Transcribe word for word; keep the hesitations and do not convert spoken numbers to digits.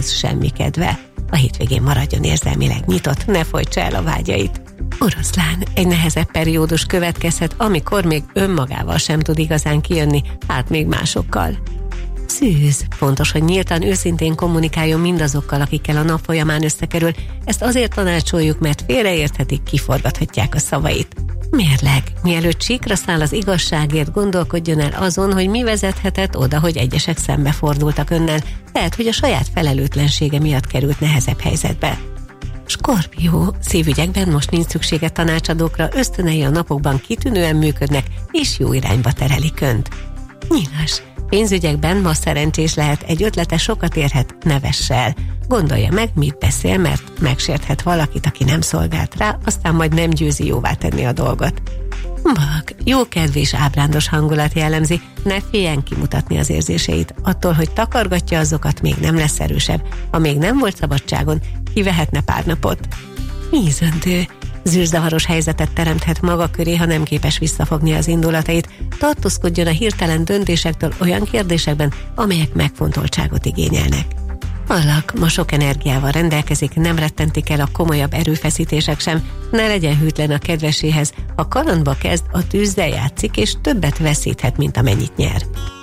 ehhez semmi kedve. A hétvégén maradjon érzelmileg nyitott, ne folytsa el a vágyait. Oroszlán, egy nehezebb periódus következhet, amikor még önmagával sem tud igazán kijönni, hát még másokkal. Szűz, fontos, hogy nyíltan, őszintén kommunikáljon mindazokkal, akikkel a nap folyamán összekerül. Ezt azért tanácsoljuk, mert félreérthetik, kiforgathatják a szavait. Mérleg, mielőtt síkra száll az igazságért, gondolkodjon el azon, hogy mi vezethetett oda, hogy egyesek szembefordultak önnel, lehet, hogy a saját felelőtlensége miatt került nehezebb helyzetbe. Skorpió, szívügyekben most nincs szüksége tanácsadókra, ösztönei a napokban kitűnően működnek, és jó irányba terelik önt. Nyilas, pénzügyekben ma szerencsés lehet, egy ötlete sokat érhet, ne vess el. Gondolja meg, mit beszél, mert megsérthet valakit, aki nem szolgált rá, aztán majd nem győzi jóvá tenni a dolgot. Bak, jókedv és ábrándos hangulat jellemzi, ne féljen kimutatni az érzéseit. Attól, hogy takargatja azokat, még nem lesz erősebb. Ha még nem volt szabadságon, kivehetne pár napot. Vízöntő. Zűrzavaros helyzetet teremthet maga köré, ha nem képes visszafogni az indulatait. Tartózkodjon a hirtelen döntésektől olyan kérdésekben, amelyek megfontoltságot igényelnek. Hallak, ma sok energiával rendelkezik, nem rettentik el a komolyabb erőfeszítések sem, ne legyen hűtlen a kedveséhez, ha kalandba kezd, a tűzzel játszik, és többet veszíthet, mint amennyit nyer.